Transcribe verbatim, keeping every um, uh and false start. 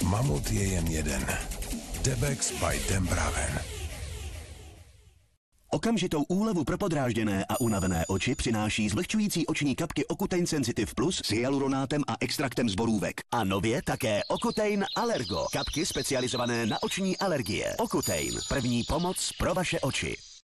Mamut je jen jeden. Debex by Dembraven. Okamžitou úlevu pro podrážděné a unavené oči přináší zlehčující oční kapky Ocutein Sensitive Plus s hyaluronátem a extraktem z borůvek. A nově také Ocutein Allergo. Kapky specializované na oční alergie. Ocutein. První pomoc pro vaše oči.